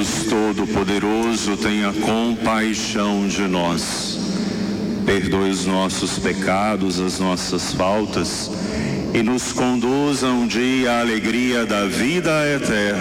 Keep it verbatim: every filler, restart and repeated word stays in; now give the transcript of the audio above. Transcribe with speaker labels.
Speaker 1: Deus Todo-Poderoso, tenha compaixão de nós. Perdoe os nossos pecados, as nossas faltas, e nos conduza um dia à alegria da vida eterna.